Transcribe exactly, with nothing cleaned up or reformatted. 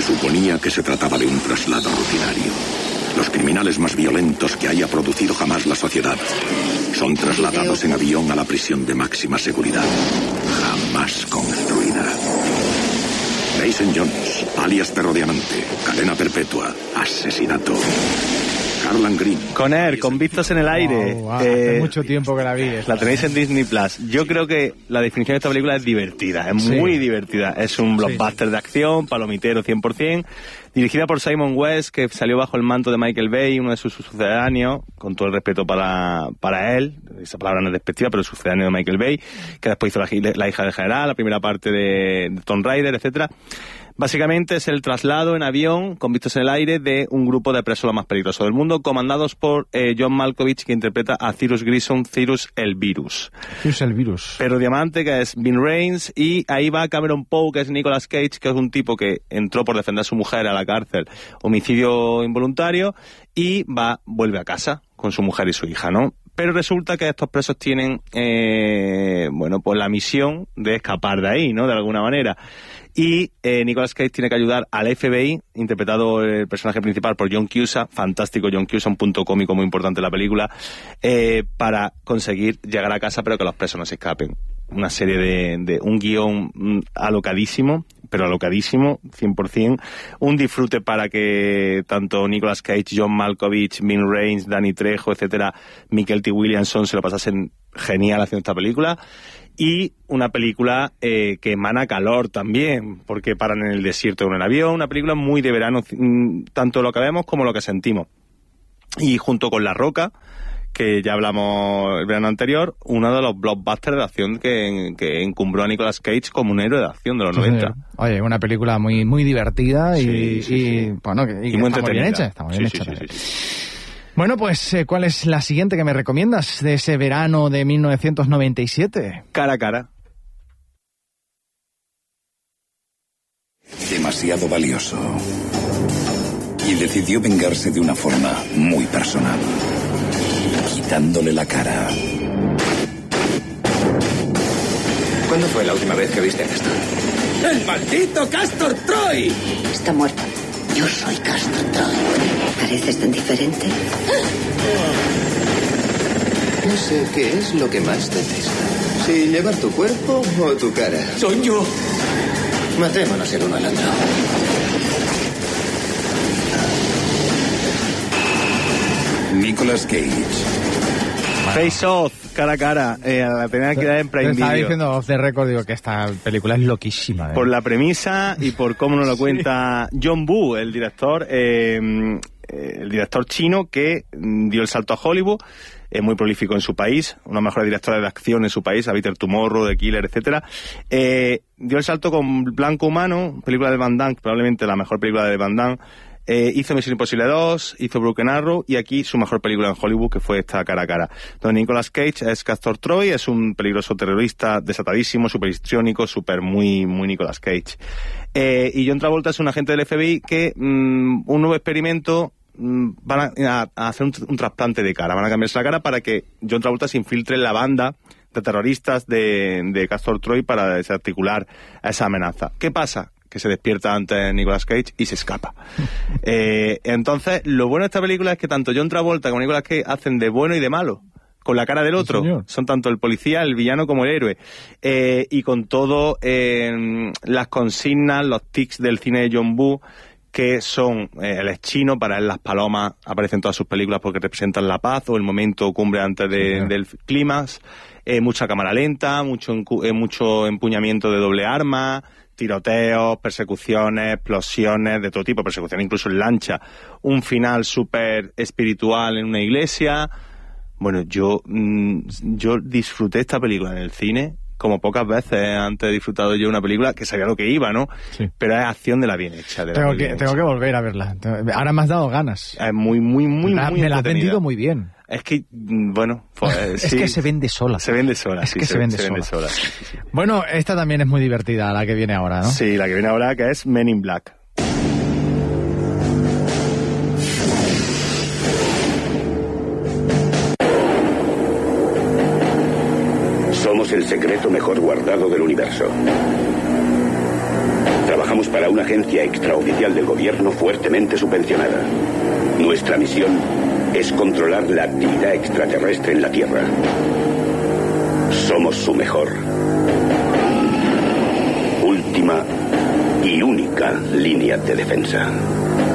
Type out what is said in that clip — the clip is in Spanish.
suponía que se trataba de un traslado rutinario. Los criminales más violentos que haya producido jamás la sociedad son trasladados en avión a la prisión de máxima seguridad, jamás construida. Mason Jones, alias Perro Diamante, cadena perpetua, asesinato. Harlan Green. Conner, con Vistos en el aire. Oh, wow, hace eh, mucho tiempo que la vi. La tenéis en Disney Plus. Yo creo que la definición de esta película es divertida, es sí. muy divertida. Es un blockbuster sí. de acción, palomitero cien por ciento. Dirigida por Simon West, que salió bajo el manto de Michael Bay, uno de sus sucedáneos, con todo el respeto para, para él, esa palabra no es despectiva, pero el sucedáneo de Michael Bay, que después hizo la, la hija del general, la primera parte de, de Tomb Raider, etcétera. Básicamente es el traslado en avión, con vistos en el aire, de un grupo de presos lo más peligroso del mundo, comandados por eh, John Malkovich, que interpreta a Cyrus Grissom, Cyrus el Virus. Cyrus el Virus. Perro Diamante, que es Vin Rames, y ahí va Cameron Poe, que es Nicolas Cage, que es un tipo que entró por defender a su mujer a la cárcel, homicidio involuntario, y va, vuelve a casa con su mujer y su hija, ¿no? Pero resulta que estos presos tienen, eh, bueno, pues la misión de escapar de ahí, ¿no? De alguna manera. Y eh, Nicolas Cage tiene que ayudar al F B I, interpretado el personaje principal por John Cusack, fantástico John Cusack, un punto cómico muy importante en la película, eh, para conseguir llegar a casa pero que los presos no se escapen. Una serie de, de un guión alocadísimo, pero alocadísimo, cien por ciento. Un disfrute para que tanto Nicolas Cage, John Malkovich, Vin Rames, Danny Trejo, etcétera, Michael T. Williamson se lo pasasen genial haciendo esta película. Y una película eh, que emana calor también, porque paran en el desierto en el avión. Una película muy de verano, tanto lo que vemos como lo que sentimos. Y junto con La Roca, que ya hablamos el verano anterior, uno de los blockbusters de acción que, que encumbró a Nicolas Cage como un héroe de acción de los sí, noventa. Oye, una película muy muy divertida y, sí, sí, y sí. bueno, que, y y que muy está muy bien hecha. Está muy bien sí, hecha. Sí, sí, sí, sí. Bueno, pues, eh, ¿cuál es la siguiente que me recomiendas de ese verano de mil novecientos noventa y siete? Cara a cara. Demasiado valioso. Y decidió vengarse de una forma muy personal, quitándole la cara. ¿Cuándo fue la última vez que viste a Castor? ¡El maldito Castor Troy! Está muerto. Yo soy Castor Troy. ¿Pareces tan diferente? No sé qué es lo que más detesta. Si llevar tu cuerpo o tu cara. ¡Soy yo! Matémonos el uno al otro. Nicolas Cage. Face Off, cara a cara, eh, la tenía que dar en Prime Video. Estaba diciendo off the record, digo que esta película es loquísima. ¿eh? Por la premisa y por cómo nos lo cuenta sí. John Woo, el director, eh, el director chino que dio el salto a Hollywood, es muy prolífico en su país, una de los mejores directores de acción en su país, Bitter Tomorrow, The Killer, etcétera. Eh, dio el salto con Blanco Humano, película de Van Damme, probablemente la mejor película de Van Damme. Eh, hizo Misión Imposible dos, hizo Broken Arrow y aquí su mejor película en Hollywood, que fue esta Cara a Cara. Donde Nicolas Cage es Castor Troy, es un peligroso terrorista desatadísimo, súper histriónico, súper muy, muy Nicolas Cage. Eh, y John Travolta es un agente del F B I que mmm, un nuevo experimento mmm, van a, a hacer un, un trasplante de cara, van a cambiarse la cara para que John Travolta se infiltre en la banda de terroristas de, de Castor Troy para desarticular a esa amenaza. ¿Qué pasa? Que se despierta antes Nicolas Cage y se escapa. eh, entonces, lo bueno de esta película es que tanto John Travolta como Nicolas Cage hacen de bueno y de malo, con la cara del otro. Sí, son tanto el policía, el villano como el héroe. Eh, y con todo eh, las consignas, los tics del cine de John Woo, que son, eh, él es chino, para él las palomas aparecen en todas sus películas porque representan la paz o el momento cumbre antes de, sí, del clímax. Eh, mucha cámara lenta, mucho, eh, mucho empuñamiento de doble arma, tiroteos, persecuciones, explosiones, de todo tipo, persecuciones incluso en lancha, un final súper espiritual en una iglesia. Bueno, yo mmm, yo disfruté esta película en el cine como pocas veces antes he disfrutado yo una película que sabía lo que iba, ¿no? Sí. Pero es acción de la bien hecha. De tengo, la que, bien tengo hecha. que volver a verla. Ahora me has dado ganas. Es muy, muy, muy, la, muy me la has entretenida. vendido muy bien. Es que, bueno, pues, es sí. que se vende sola. Se vende sola, es sí, que se, se vende, se sola. vende sola. Sí, sí, sí. Bueno, esta también es muy divertida, la que viene ahora, ¿no? Sí, la que viene ahora, que es Men in Black. Somos el secreto mejor guardado del universo. Trabajamos Trabajamos para una agencia extraoficial del gobierno fuertemente subvencionada. Nuestra misión es controlar la actividad extraterrestre en la Tierra. Somos su mejor, última y única línea de defensa.